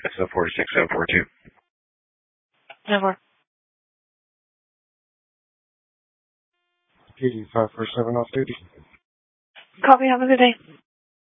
SO 46742. Never. PD 547 off duty. Copy. Have a good day.